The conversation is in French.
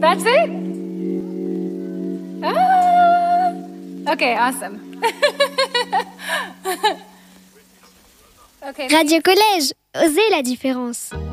That's it? Ah! Okay, awesome. Radio Collège, osez la différence.